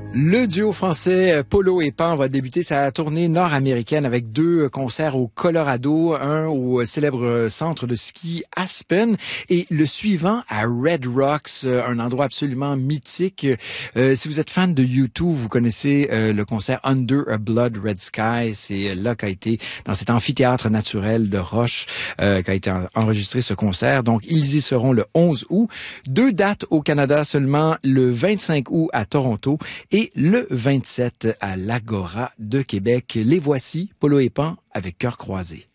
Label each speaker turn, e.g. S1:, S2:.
S1: Le duo français Polo et Pan va débuter sa tournée nord-américaine avec 2 concerts au Colorado, un au célèbre centre de ski Aspen et le suivant à Red Rocks, un endroit absolument mythique. Si vous êtes fan de U2, vous connaissez le concert Under a Blood Red Sky. C'est là qu'a été, dans cet amphithéâtre naturel de roche, qu'a été enregistré ce concert. Donc, ils y seront le 11 août. 2 dates au Canada seulement, le 25 août à Toronto et le 27 à l'Agora de Québec. Les voici, Polo et Pan, avec Cœur croisé.